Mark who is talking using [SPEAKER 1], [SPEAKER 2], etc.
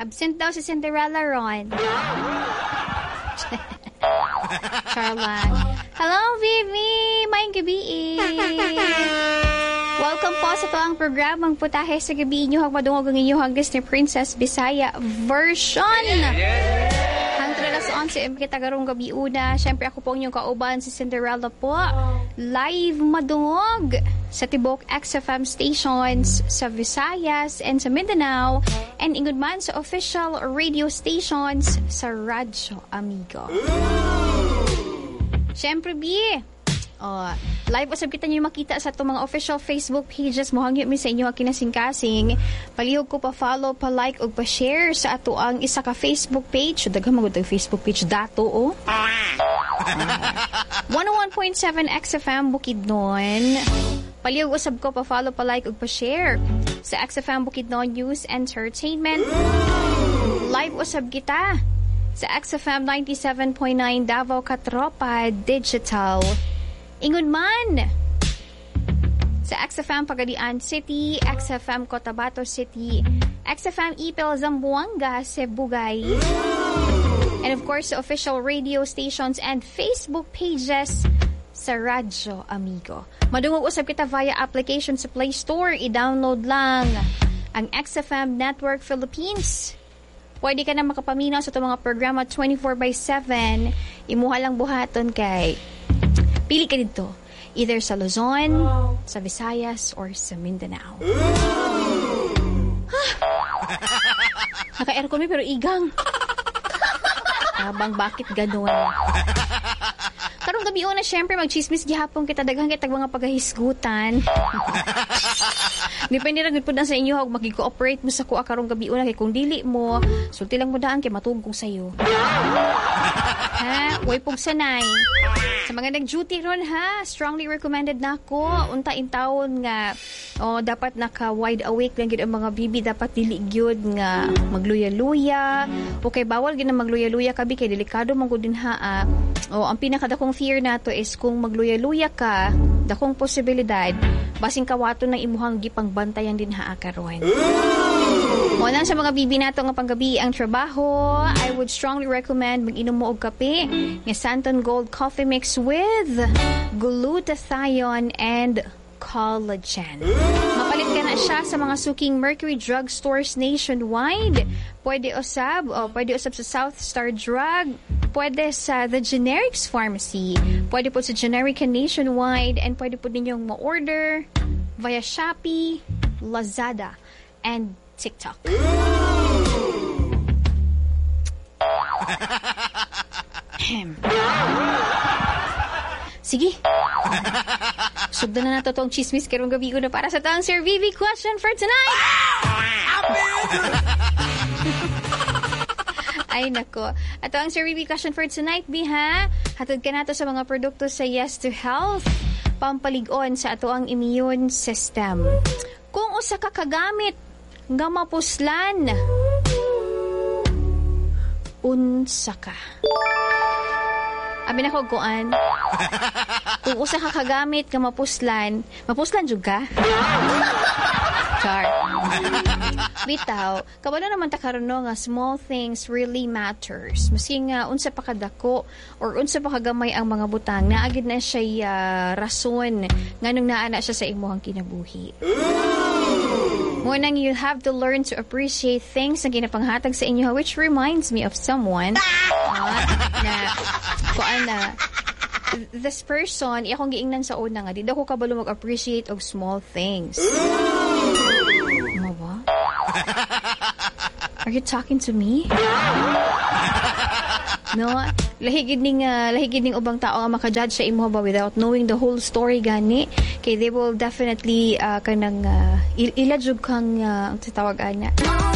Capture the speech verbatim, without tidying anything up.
[SPEAKER 1] Absent daw si Cinderella Ron. Charlan. Hello, Vivi! Maayong gabi eh. Welcome po sa toang programang Putahe sa Gabi. Inyuhang madungog ang inyuhang Disney Princess Bisaya version. Hangtod alas onse kita garong gabi una. Siyempre ako po inyong kauban si Cinderella po. Live madungog sa Tibok X F M stations sa Visayas and sa Mindanao, and ingod man sa official radio stations sa Radyo Amigo. Siyempre, B, oh, live usab kita nyo makita sa itong mga official Facebook pages. Mohang yun mi sa inyo ang kinasing-kasing. Palihog ko pa-follow, pa-like, o pa-share sa ato ang isa ka Facebook page. Daghang magod ang Facebook page dato, oh. one oh one point seven X F M Bukidnon. Palihog usab ko pa-follow, pa-like, o pa-share sa X F M Bukidnon News Entertainment. Live usab kita sa X F M ninety-seven point nine Davao Katropa Digital. Ingon man sa X F M Pagadian City, X F M Cotabato City, X F M Ipil Zamboanga, Sibugay, and of course sa official radio stations and Facebook pages sa Radyo Amigo. Madungog usab kita via application sa Play Store. I-download lang ang X F M Network Philippines. Pwede ka na makapaminaw sa itong mga programa twenty-four by seven. Imuha lang buhaton kay pili ka dito. Either sa Luzon, sa Visayas, or sa Mindanao. Naka-aircon mi pero igang. Abang bakit ganun? Karong gabi una, syempre, mag-chismis gihapon kita, daghang kita mga paghahisgutan. Depende rin po na sa inyo, huwag mag-cooperate mo sa kuha karong gabi una, kay kung dili mo, sulti lang mo daan, kay matugong sa'yo. Ha? Huwag pong sanay. Sa mga nag-duty ron, ha? Strongly recommended na ako. Untain taon nga, oh, dapat naka-wide awake lang ang mga bibi, dapat dili gyud nga magluya-luya. Okay, bawal gina magluya-luya kabi, kay delikado man gud din ha. Ah. Oh, ang pinakadakong fear nato is kung magluya-luya ka, dakong posibilidad basing kawato ng imuhang gipangbantayan din ha karon. Mo lang sa mga bibi nato nga panggabi ang trabaho, I would strongly recommend mag-inom mo og kape nga Santon Gold Coffee Mix with glutathione and collagen. Mapalit ka na siya sa mga suking Mercury Drug Stores nationwide. Pwede usab, o pwede usab sa South Star Drug, pwede sa The Generics Pharmacy, pwede po sa Generica nationwide, and pwede po ninyong ma-order via Shopee, Lazada, and TikTok. Sige. Sugdan na nato tong chismis karong gabi ko na para sa tang Sir Vivi question for tonight. Ay nako. Ato ang Sir Vivi question for tonight, biha. Hatod ka nato sa mga produkto sa Yes to Health, pampalig-on sa ato ang immune system. Kung usa ka kagamit nga mapuslan, unsa ka? Abi na ko kuan. Kung usa ka kagamit nga mapuslan, mapuslan jud ka? Char. Bitaw, kabalo naman ta karon nga small things really matters. Maski nga unsa pa kadako or unsa pa kagamay ang mga butang, naagid na siya uh, rason nganong naa na siya sa imong kinabuhi. Mo nang you have to learn to appreciate things na ginapanghatag sa inyo, which reminds me of someone uh, na kuan na this person, iya kong giingnan sa una nga, di daw ko kabalo mag-appreciate of small things. Ano ba? Are you talking to me? No? Lahigid ning, uh, lahigid ning ubang tao nga makajudge sa imo ba without knowing the whole story gani. Kay they will definitely uh, kanang uh, il- ilajug kang uh, ang tatawagan na.